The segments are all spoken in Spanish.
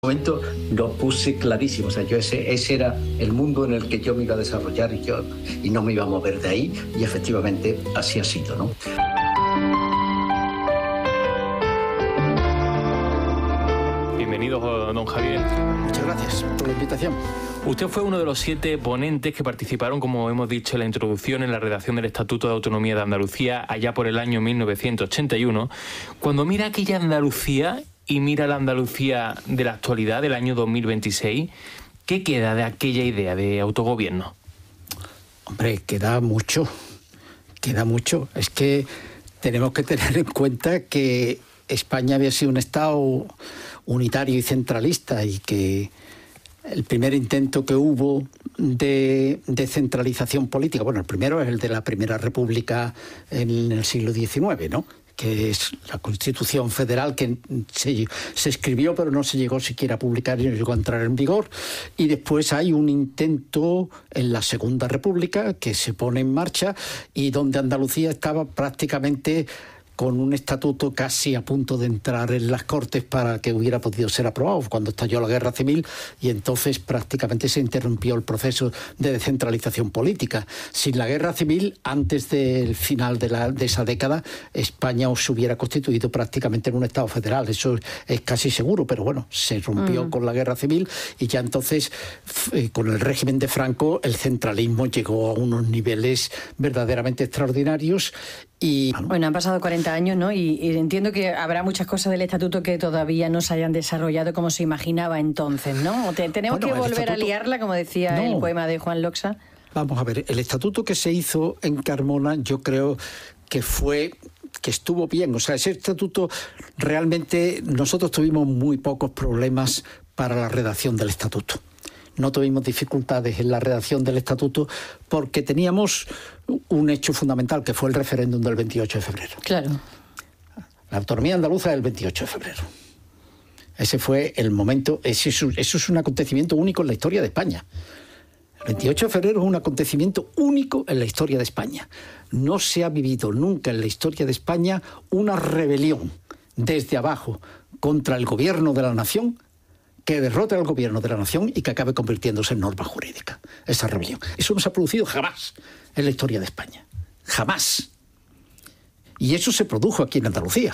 momento lo puse clarísimo. O sea, yo ese era el mundo en el que yo me iba a desarrollar y no me iba a mover de ahí, y efectivamente así ha sido, ¿no? Bienvenido, don Javier. Muchas gracias por la invitación. Usted fue uno de los 7 ponentes que participaron, como hemos dicho en la introducción, en la redacción del Estatuto de Autonomía de Andalucía allá por el año 1981. Cuando mira aquella Andalucía y mira la Andalucía de la actualidad, del año 2026, ¿qué queda de aquella idea de autogobierno? Hombre, queda mucho. Es que tenemos que tener en cuenta que España había sido un Estado unitario y centralista, y que el primer intento que hubo de centralización política, bueno, el primero es el de la Primera República en el siglo XIX, ¿no?, que es la Constitución Federal, que se escribió pero no se llegó siquiera a publicar y no llegó a entrar en vigor. Y después hay un intento en la Segunda República que se pone en marcha, y donde Andalucía estaba prácticamente con un estatuto casi a punto de entrar en las Cortes para que hubiera podido ser aprobado, cuando estalló la Guerra Civil, y entonces prácticamente se interrumpió el proceso de descentralización política. Sin la Guerra Civil, antes del final de esa década, España se hubiera constituido prácticamente en un Estado federal. Eso es casi seguro, pero bueno, se rompió con la Guerra Civil, y ya entonces, con el régimen de Franco, el centralismo llegó a unos niveles verdaderamente extraordinarios. Y bueno, han pasado 40 años, ¿no? Y entiendo que habrá muchas cosas del Estatuto que todavía no se hayan desarrollado como se imaginaba entonces, ¿no? Tenemos que volver a liarla, como decía el poema de Juan Loxa. Vamos a ver, el Estatuto que se hizo en Carmona, yo creo que estuvo bien. O sea, ese Estatuto, realmente nosotros tuvimos muy pocos problemas para la redacción del Estatuto. No tuvimos dificultades en la redacción del Estatuto porque teníamos un hecho fundamental, que fue el referéndum del 28 de febrero. Claro. La autonomía andaluza del 28 de febrero. Ese fue el momento, eso es un acontecimiento único en la historia de España. El 28 de febrero es un acontecimiento único en la historia de España. No se ha vivido nunca en la historia de España una rebelión desde abajo contra el gobierno de la nación, que derrote al gobierno de la nación y que acabe convirtiéndose en norma jurídica. Esa rebelión. Eso no se ha producido jamás en la historia de España. Jamás. Y eso se produjo aquí en Andalucía.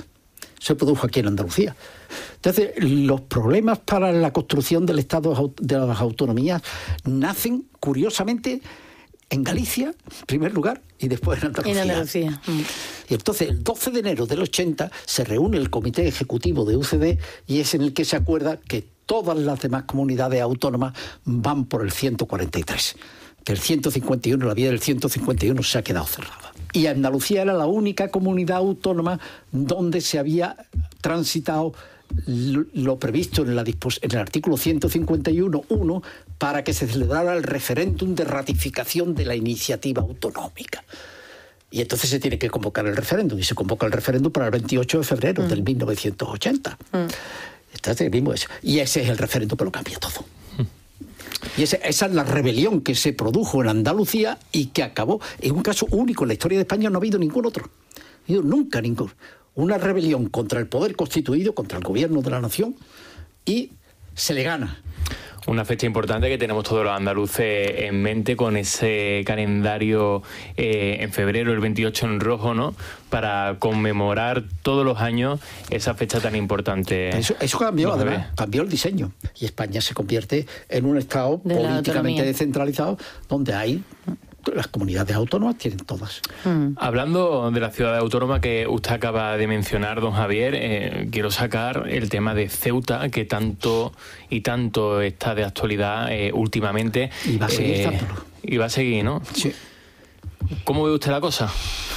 Entonces, los problemas para la construcción del Estado de las autonomías nacen, curiosamente, en Galicia, en primer lugar, y después en Andalucía. Y entonces, el 12 de enero del 80, se reúne el Comité Ejecutivo de UCD, y es en el que se acuerda que todas las demás comunidades autónomas van por el 143. Que el 151, la vía del 151 se ha quedado cerrada. Y Andalucía era la única comunidad autónoma donde se había transitado lo previsto en el artículo 151.1 para que se celebrara el referéndum de ratificación de la iniciativa autonómica. Y entonces se tiene que convocar el referéndum, y se convoca el referéndum para el 28 de febrero del 1980. Entonces vimos eso. Y ese es el referéndum que lo cambia todo. Y esa es la rebelión que se produjo en Andalucía y que acabó en un caso único en la historia de España. No ha habido ningún otro. No ha habido nunca ningún. Una rebelión contra el poder constituido, contra el gobierno de la nación, y se le gana. Una fecha importante que tenemos todos los andaluces en mente, con ese calendario en febrero, el 28 en rojo, ¿no?, para conmemorar todos los años esa fecha tan importante. Eso cambió, además, cambió el diseño. Y España se convierte en un Estado políticamente descentralizado, donde hay... Las comunidades autónomas tienen todas. Hablando de la ciudad autónoma que usted acaba de mencionar, don Javier, quiero sacar el tema de Ceuta, que tanto y tanto está de actualidad últimamente. Y va a seguir estándolo. Y va a seguir, ¿no? Sí. ¿Cómo ve usted la cosa?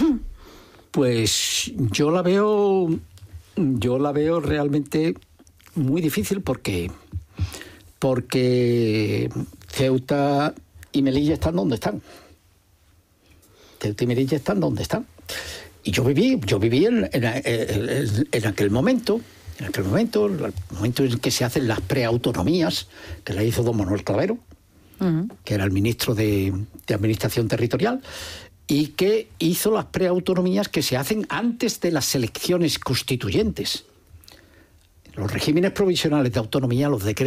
Pues yo la veo realmente muy difícil porque Ceuta y Melilla están donde están. Ceuta y Melilla están donde están. Y yo viví en aquel momento, el momento en que se hacen las preautonomías, que la hizo don Manuel Clavero, que era el ministro de Administración Territorial, y que hizo las preautonomías que se hacen antes de las elecciones constituyentes. Los regímenes provisionales de autonomía, los decretos